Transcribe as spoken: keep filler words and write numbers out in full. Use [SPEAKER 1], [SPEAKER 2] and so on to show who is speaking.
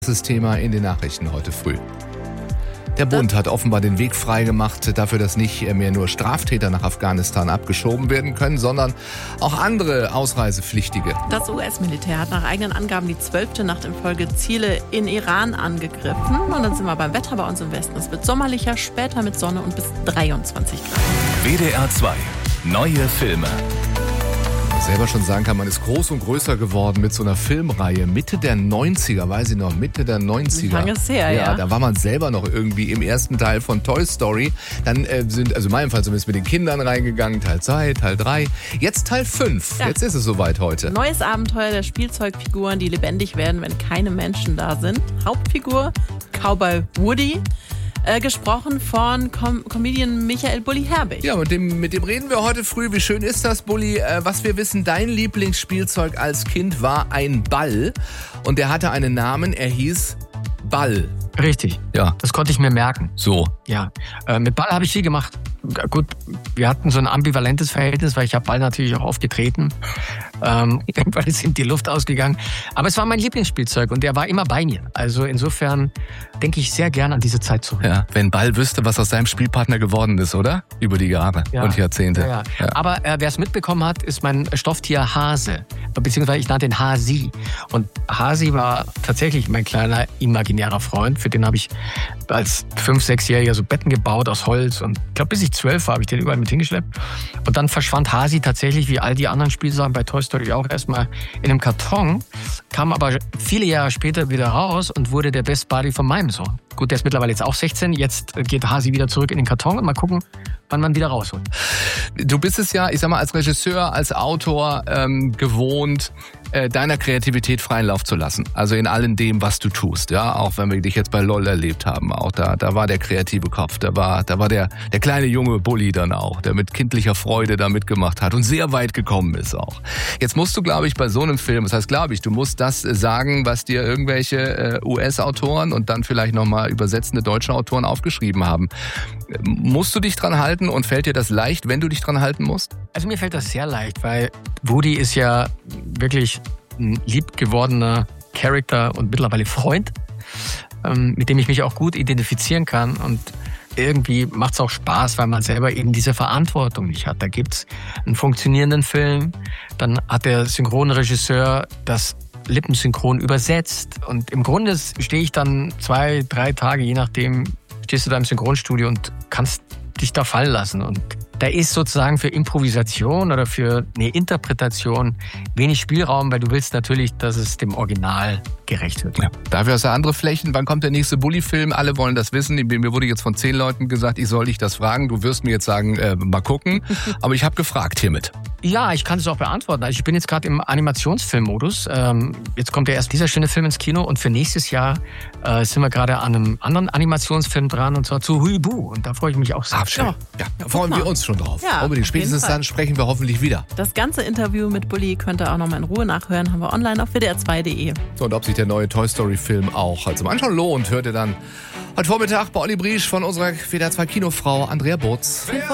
[SPEAKER 1] Das ist Thema in den Nachrichten heute früh. Der Bund hat offenbar den Weg freigemacht dafür, dass nicht mehr nur Straftäter nach Afghanistan abgeschoben werden können, sondern auch andere Ausreisepflichtige.
[SPEAKER 2] Das U S-Militär hat nach eigenen Angaben die zwölfte Nacht in Folge Ziele in Iran angegriffen. Und dann sind wir beim Wetter bei uns im Westen. Es wird sommerlicher, später mit Sonne und bis dreiundzwanzig Grad.
[SPEAKER 3] W D R zwei. Neue Filme.
[SPEAKER 1] Selber schon sagen kann, man ist groß und größer geworden mit so einer Filmreihe. Mitte der neunziger, weiß ich noch, Mitte der neunziger.
[SPEAKER 2] Lange ist her,
[SPEAKER 1] ja.
[SPEAKER 2] ja.
[SPEAKER 1] Da war man selber noch irgendwie im ersten Teil von Toy Story. Dann äh, sind, also in meinem Fall zumindest mit den Kindern reingegangen, Teil zwei, Teil drei. Jetzt Teil fünf. Ja. Jetzt ist es soweit heute.
[SPEAKER 2] Neues Abenteuer der Spielzeugfiguren, die lebendig werden, wenn keine Menschen da sind. Hauptfigur Cowboy Woody. Äh, gesprochen von Com- Comedian Michael Bulli Herbig.
[SPEAKER 1] Ja, mit dem, mit dem reden wir heute früh. Wie schön ist das, Bulli? Äh, was wir wissen, dein Lieblingsspielzeug als Kind war ein Ball. Und der hatte einen Namen, er hieß Ball.
[SPEAKER 4] Richtig.
[SPEAKER 1] Ja.
[SPEAKER 4] Das konnte ich mir merken.
[SPEAKER 1] So.
[SPEAKER 4] Ja. Äh, mit Ball habe ich viel gemacht. Gut, wir hatten so ein ambivalentes Verhältnis, weil ich habe Ball natürlich auch aufgetreten. Ähm, irgendwann ist ihm die Luft ausgegangen. Aber es war mein Lieblingsspielzeug und er war immer bei mir. Also insofern denke ich sehr gern an diese Zeit zurück.
[SPEAKER 1] Ja, wenn Ball wüsste, was aus seinem Spielpartner geworden ist, oder? Über die Jahre
[SPEAKER 4] ja.
[SPEAKER 1] und Jahrzehnte.
[SPEAKER 4] Ja, ja.
[SPEAKER 1] Ja.
[SPEAKER 4] Aber äh, wer es mitbekommen hat, ist mein Stofftier Hase. Beziehungsweise ich nannte ihn Hasi. Und Hasi war tatsächlich mein kleiner imaginärer Freund. Für den habe ich als fünf-, sechsjähriger so Betten gebaut aus Holz. Und ich glaube, bis ich zwölf war, habe ich den überall mit hingeschleppt. Und dann verschwand Hasi tatsächlich, wie all die anderen Spielsachen bei Toy Story auch, erstmal in einem Karton. Kam aber viele Jahre später wieder raus und wurde der Best Buddy von meinem Sohn. Gut, der ist mittlerweile jetzt auch sechzehn. Jetzt geht Hasi wieder zurück in den Karton und mal gucken, wann man wieder rausholt.
[SPEAKER 1] Du bist es ja, ich sag mal, als Regisseur, als Autor ähm, gewohnt, äh, deiner Kreativität freien Lauf zu lassen. Also in allem dem, was du tust. Ja, auch wenn wir dich jetzt bei LOL erlebt haben. Auch da, da war der kreative Kopf. Da war, da war der, der kleine junge Bulli dann auch, der mit kindlicher Freude da mitgemacht hat und sehr weit gekommen ist auch. Jetzt musst du, glaube ich, bei so einem Film, das heißt, glaube ich, du musst das sagen, was dir irgendwelche äh, U S-Autoren und dann vielleicht nochmal übersetzende deutsche Autoren aufgeschrieben haben. Musst du dich dran halten und fällt dir das leicht, wenn du dich dran halten musst?
[SPEAKER 4] Also mir fällt das sehr leicht, weil Woody ist ja wirklich ein liebgewordener Charakter und mittlerweile Freund, ähm, mit dem ich mich auch gut identifizieren kann. Und irgendwie macht es auch Spaß, weil man selber eben diese Verantwortung nicht hat. Da gibt's einen funktionierenden Film, dann hat der Synchronregisseur das lippensynchron übersetzt. Und im Grunde stehe ich dann zwei, drei Tage, je nachdem, stehst du da im Synchronstudio und kannst dich da fallen lassen. Und da ist sozusagen für Improvisation oder für eine Interpretation wenig Spielraum, weil du willst natürlich, dass es dem Original gerecht wird.
[SPEAKER 1] Ja. Dafür hast du andere Flächen. Wann kommt der nächste Bulli-Film? Alle wollen das wissen. Mir wurde jetzt von zehn Leuten gesagt, ich soll dich das fragen. Du wirst mir jetzt sagen, äh, mal gucken. Aber ich habe gefragt hiermit.
[SPEAKER 4] Ja, ich kann es auch beantworten. Also ich bin jetzt gerade im Animationsfilmmodus. Ähm, jetzt kommt ja erst dieser schöne Film ins Kino und für nächstes Jahr äh, sind wir gerade an einem anderen Animationsfilm dran und zwar zu Huibu. Und da freue ich mich auch sehr.
[SPEAKER 1] Ah, schön. Ja, ja, da freuen wir uns schon drauf.
[SPEAKER 2] Ja,
[SPEAKER 1] Unbedingt. Spätestens dann sprechen wir hoffentlich wieder.
[SPEAKER 2] Das ganze Interview mit Bulli könnt ihr auch nochmal in Ruhe nachhören. Haben wir online auf W D R zwei punkt de.
[SPEAKER 1] So, und ob sich der neue Toy Story Film auch zum Anschauen lohnt, hört ihr dann heute Vormittag bei Olli Briesch von unserer W D R zwei Kinofrau Andrea Butz.